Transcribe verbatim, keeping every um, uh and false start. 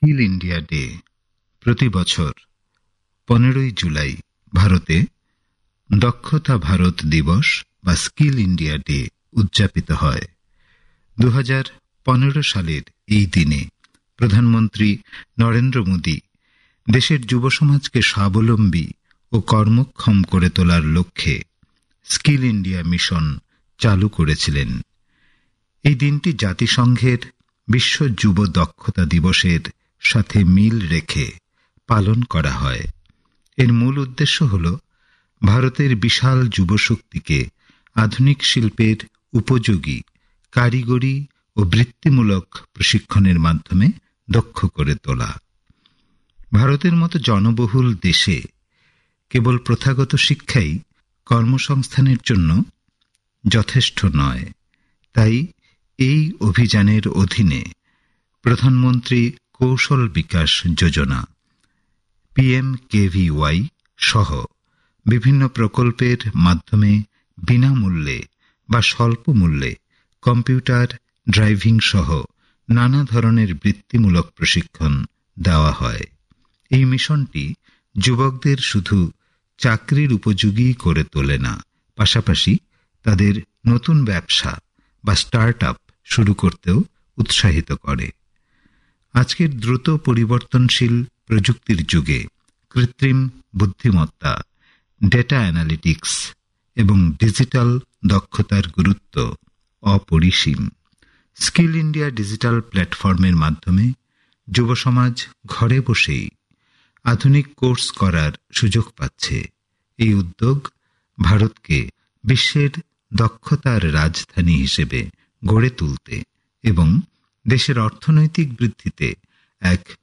Skill India day প্রতি বছর পনেরোই জুলাই ভারতে দক্ষতা ভারত দিবস বা স্কিল ইন্ডিয়া ডে উদযাপিত হয়। দু হাজার পনেরো সালের এই দিনে প্রধানমন্ত্রী নরেন্দ্র মোদী দেশের যুব সমাজকে স্বাবলম্বী ও কর্মক্ষম করে তোলার লক্ষ্যে স্কিল ইন্ডিয়া মিশন চালু করেছিলেন। এই দিনটি জাতিসংঘের বিশ্ব যুব দক্ষতা দিবসের সাথে মিল রেখে পালন করা হয়। এর মূল উদ্দেশ্য হল ভারতের বিশাল যুবশক্তিকে আধুনিক শিল্পের উপযোগী কারিগরি ও বৃত্তিমূলক প্রশিক্ষণের মাধ্যমে দক্ষ করে তোলা। ভারতের মতো জনবহুল দেশে কেবল প্রথাগত শিক্ষাই কর্মসংস্থানের জন্য যথেষ্ট নয়। তাই এই অভিযানের অধীনে প্রধানমন্ত্রী কৌশল বিকাশ যোজনা পিএমকেভিওয়াই সহ বিভিন্ন প্রকল্পের মাধ্যমে বিনামূল্যে বা স্বল্প মূল্যে কম্পিউটার ড্রাইভিং সহ নানা ধরনের বৃত্তিমূলক প্রশিক্ষণ দেওয়া হয়। এই মিশনটি যুবকদের শুধু চাকরির উপযোগী করে তোলে না, পাশাপাশি তাদের নতুন ব্যবসা বা স্টার্ট আপ শুরু করতেও উৎসাহিত করে। আজকের দ্রুত পরিবর্তনশীল প্রযুক্তির যুগে কৃত্রিম বুদ্ধিমত্তা, ডেটা অ্যানালিটিক্স এবং ডিজিটাল দক্ষতার গুরুত্ব অপরিসীম। স্কিল ইন্ডিয়া ডিজিটাল প্ল্যাটফর্মের মাধ্যমে যুব সমাজ ঘরে বসেই আধুনিক কোর্স করার সুযোগ পাচ্ছে। এই উদ্যোগ ভারতকে বিশ্বের দক্ষতার রাজধানী হিসেবে গড়ে তুলতে এবং দেশের অর্থনৈতিক বৃদ্ধিতে এক